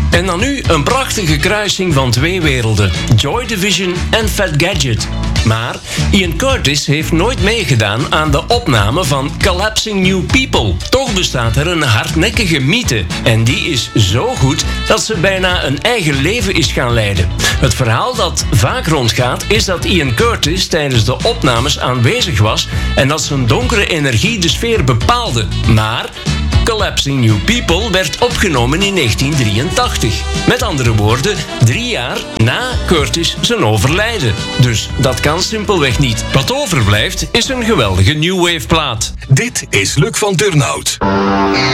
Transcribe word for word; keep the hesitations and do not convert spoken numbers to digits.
En dan nu een prachtige kruising van twee werelden. Joy Division en Fat Gadget. Maar Ian Curtis heeft nooit meegedaan aan de opname van Collapsing New People. Toch bestaat er een hardnekkige mythe. En die is zo goed dat ze bijna een eigen leven is gaan leiden. Het verhaal dat vaak rondgaat is dat Ian Curtis tijdens de opnames aanwezig was en dat zijn donkere energie de sfeer bepaalde. Maar Collapsing New People werd opgenomen in negentien drieëntachtig. Met andere woorden, drie jaar na Curtis zijn overlijden. Dus dat kan simpelweg niet. Wat overblijft is een geweldige new wave plaat. Dit is Luc van Turnhout.